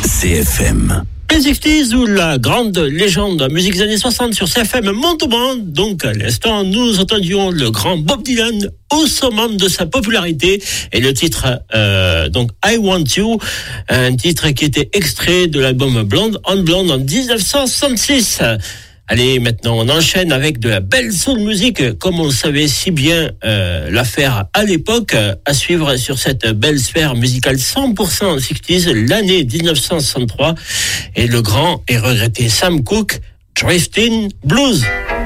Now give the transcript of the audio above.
CFM. Les 60s ou la grande légende de la musique des années 60 sur CFM Montauban. Donc à l'instant, nous entendions le grand Bob Dylan au summum de sa popularité et le titre donc I Want You, un titre qui était extrait de l'album Blonde on Blonde en 1966. Allez, maintenant on enchaîne avec de la belle soul music, comme on le savait si bien la faire à l'époque, à suivre sur cette belle sphère musicale 100% 60s, l'année 1963, et le grand et regretté Sam Cooke, Drifting Blues.